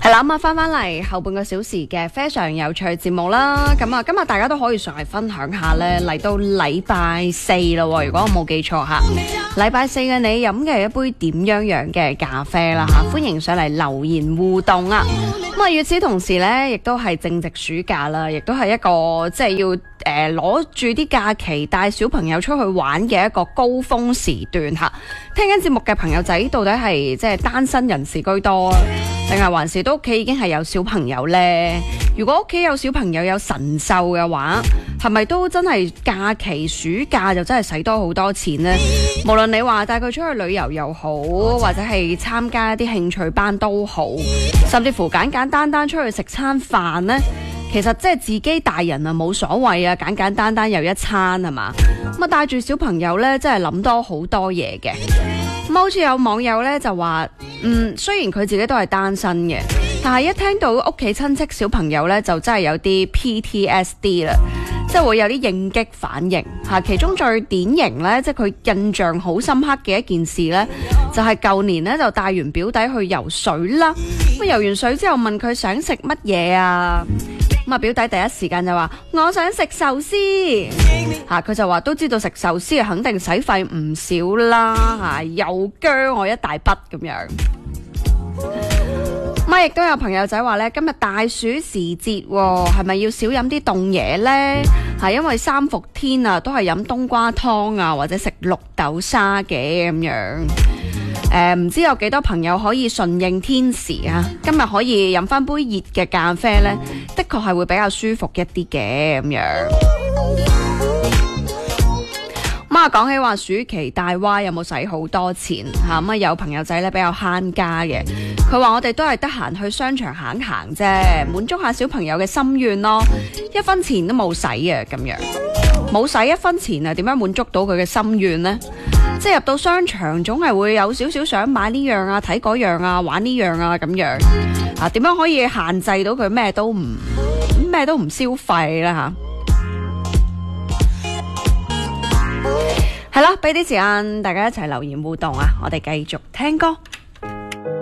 係啦，咁啊，翻嚟後半個小時嘅非常有趣節目啦。咁啊，今日大家都可以上嚟分享下咧，嚟到禮拜四啦。如果我冇記錯吓，禮拜四嘅你飲嘅一杯點樣嘅咖啡啦吓，歡迎上嚟留言互動啊。咁啊，與此同時咧，亦都係正值暑假啦，亦都係一個即係要攞住啲假期帶小朋友出去玩嘅一個高峰時段吓。聽緊節目嘅朋友仔，到底係即係單身人士居多啊，定係還是都屋企已經係有小朋友呢？如果屋企有小朋友有神獸嘅話，係咪都真係假期暑假就真係使多好多錢呢？無論你話帶佢出去旅遊又好，或者係參加一啲興趣班都好，甚至乎簡單出去食餐飯呢，其實即係自己大人啊冇所謂啊，簡單又一餐係嘛？咁啊帶住小朋友呢，真係諗多好多嘢嘅。咁好似有網友呢就話，雖然佢自己都係單身嘅，但係一聽到屋企親戚小朋友呢，就真係有啲 PTSD 啦，即係會有啲應激反應吓。其中最典型呢，即係佢印象好深刻嘅一件事呢，就係舊年呢，就帶完表弟去游水啦。咁游完水之後問佢想食乜嘢啊？咁啊表弟第一時間就話我想食壽司吓，佢就話都知道食壽司肯定使費唔少啦吓，又鋸我一大筆咁樣。咁亦都有朋友仔話咧，今日大暑時節係咪要少飲啲凍嘢呢？係因為三伏天啊，都係飲冬瓜湯啊，或者食綠豆沙嘅咁樣。唔知有幾多朋友可以順應天時啊？今日可以飲翻杯熱嘅咖啡呢，的確係會比較舒服一啲嘅咁樣。咁啊，講起話暑期帶娃有冇使好多錢吓？咁啊，有朋友仔咧比較慳家嘅，佢話我哋都係得閒去商場行行啫，滿足下小朋友嘅心願咯，一分錢都冇使啊，咁樣冇使一分錢啊，點樣滿足到佢嘅心願呢？即係入到商場，總係會有少少想買呢樣啊，睇嗰樣啊，玩呢樣啊，咁樣啊，點樣可以限制到佢咩都唔消費啦吓？係啦，俾啲時間大家一齊留言互動啊！我哋繼續聽歌。